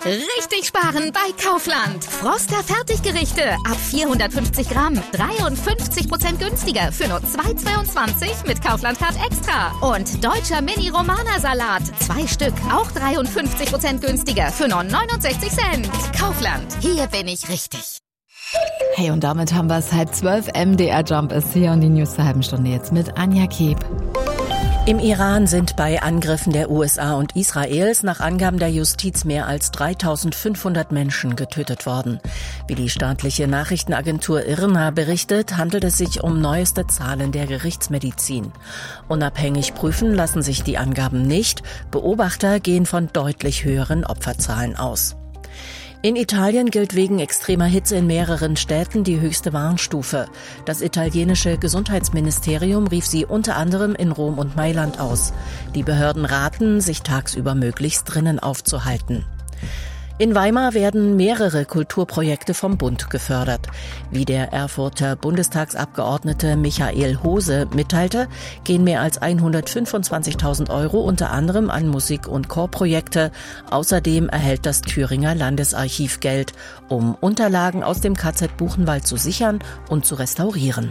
Richtig sparen bei Kaufland. Froster Fertiggerichte ab 450 Gramm. 53% günstiger für nur 2,22 mit Kaufland Card Extra. Und deutscher Mini-Romana-Salat. 2 Stück, auch 53% günstiger für nur 69 Cent. Kaufland, hier bin ich richtig. Hey, und damit haben wir es 11:30. MDR Jump ist hier und die News zur halben Stunde jetzt mit Anja Keb. Im Iran sind bei Angriffen der USA und Israels nach Angaben der Justiz mehr als 3.500 Menschen getötet worden. Wie die staatliche Nachrichtenagentur IRNA berichtet, handelt es sich um neueste Zahlen der Gerichtsmedizin. Unabhängig prüfen lassen sich die Angaben nicht. Beobachter gehen von deutlich höheren Opferzahlen aus. In Italien gilt wegen extremer Hitze in mehreren Städten die höchste Warnstufe. Das italienische Gesundheitsministerium rief sie unter anderem in Rom und Mailand aus. Die Behörden raten, sich tagsüber möglichst drinnen aufzuhalten. In Weimar werden mehrere Kulturprojekte vom Bund gefördert. Wie der Erfurter Bundestagsabgeordnete Michael Hose mitteilte, gehen mehr als 125.000 € unter anderem an Musik- und Chorprojekte. Außerdem erhält das Thüringer Landesarchiv Geld, um Unterlagen aus dem KZ Buchenwald zu sichern und zu restaurieren.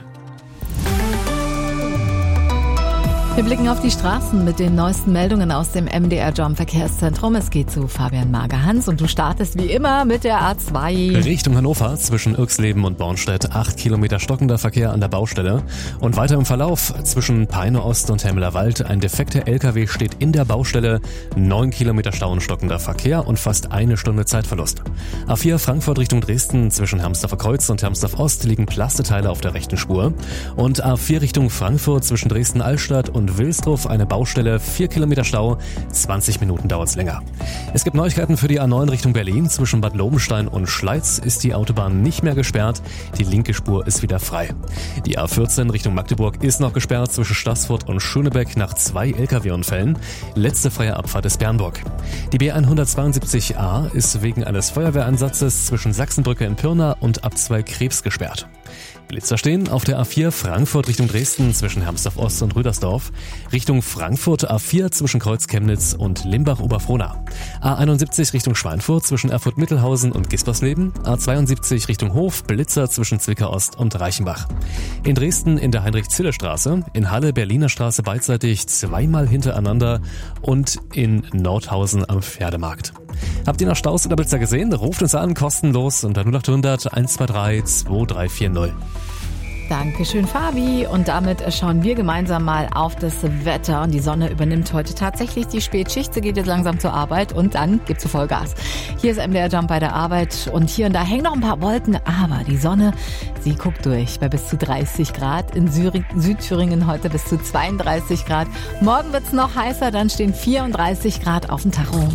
Wir blicken auf die Straßen mit den neuesten Meldungen aus dem MDR Jump Verkehrszentrum. Es geht zu Fabian Mager-Hans und du startest wie immer mit der A2. Richtung Hannover zwischen Irxleben und Bornstedt 8 Kilometer stockender Verkehr an der Baustelle. Und weiter im Verlauf zwischen Peine Ost und Hemmeler Wald. Ein defekter LKW steht in der Baustelle. 9 Kilometer Stau und stockender Verkehr und fast 1 Stunde Zeitverlust. A4 Frankfurt Richtung Dresden zwischen Hermsdorfer Kreuz und Hermsdorf Ost liegen Plasteteile auf der rechten Spur. Und A4 Richtung Frankfurt zwischen Dresden-Altstadt und Wilsdruff eine Baustelle, 4 Kilometer Stau, 20 Minuten dauert's länger. Es gibt Neuigkeiten für die A9 Richtung Berlin. Zwischen Bad Lobenstein und Schleiz ist die Autobahn nicht mehr gesperrt. Die linke Spur ist wieder frei. Die A14 Richtung Magdeburg ist noch gesperrt zwischen Staßfurt und Schönebeck nach 2 LKW-Unfällen. Letzte freie Abfahrt ist Bernburg. Die B172a ist wegen eines Feuerwehreinsatzes zwischen Sachsenbrücke in Pirna und Abzweig Krebs gesperrt. Blitzer stehen auf der A4 Frankfurt Richtung Dresden zwischen Hermsdorf Ost und Rüdersdorf. Richtung Frankfurt A4 zwischen Kreuz Chemnitz und Limbach-Oberfrohna. A71 Richtung Schweinfurt zwischen Erfurt-Mittelhausen und Gispersleben. A72 Richtung Hof, Blitzer zwischen Zwickau Ost und Reichenbach. In Dresden in der Heinrich-Zille-Straße, in Halle Berliner Straße beidseitig zweimal hintereinander und in Nordhausen am Pferdemarkt. Habt ihr noch Staus oder Blitzer gesehen? Ruft uns an, kostenlos unter 0800 123 2340. Dankeschön, Fabi. Und damit schauen wir gemeinsam mal auf das Wetter. Und die Sonne übernimmt heute tatsächlich die Spätschicht. Sie geht jetzt langsam zur Arbeit und dann gibt's Vollgas. Hier ist MDR Jump bei der Arbeit und hier und da hängen noch ein paar Wolken. Aber die Sonne, sie guckt durch bei bis zu 30 Grad. In Südthüringen heute bis zu 32 Grad. Morgen wird's noch heißer, dann stehen 34 Grad auf dem Tacho.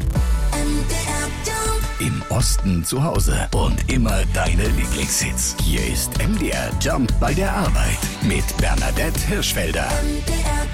Im Osten zu Hause und immer deine Lieblingshits. Hier ist MDR Jump bei der Arbeit mit Bernadette Hirschfelder.